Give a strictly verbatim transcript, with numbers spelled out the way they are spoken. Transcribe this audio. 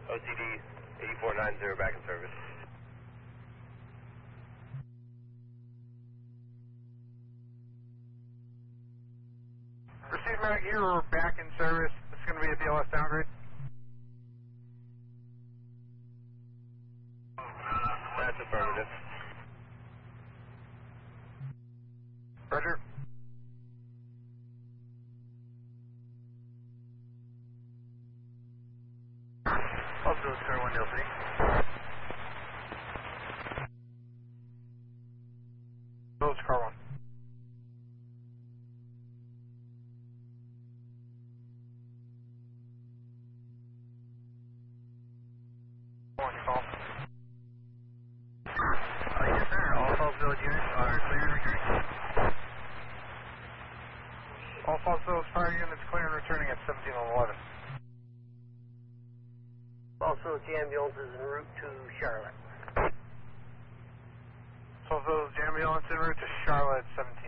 O T D eighty-four ninety back in service. Receive medic, you're back in service. It's going to be a B L S downgrade. That's affirmative. Roger. Also, it's car one L three. So it's car one. One call. Uh, yes, sir. All false village units are clear and returning. All false village fire units clear and returning at seventeen eleven. Also, the ambulance is en route to Charlotte. False village ambulance en route to Charlotte, seventeen